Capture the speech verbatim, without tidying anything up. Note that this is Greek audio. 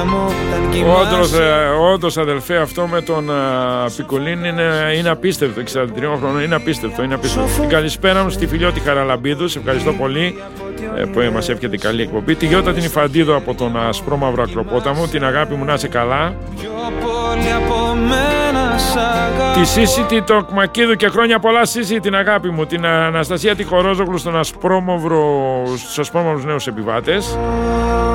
Όντως, όντως αδελφέ, αυτό με τον Πικουλίν είναι, είναι απίστευτο. εξήντα τριών χρονών είναι απίστευτο, είναι απίστευτο. Την καλησπέρα μου στη Φιλιώτη Χαραλαμπίδου, σε ευχαριστώ πολύ ε, που μας εύχεται καλή εκπομπή. Τη Γιώτα την Ιφαντίδο από τον Ασπρόμαυρο Ακροπόταμο, την αγάπη μου να είσαι καλά. Τη Σύση τη Τοκμακίδου και χρόνια πολλά Σύση, την αγάπη μου. Την Αναστασία τη Χορόζογλου στον Ασπρόμαυρο, στους Ασπρόμαυρους Νέους Επιβάτες.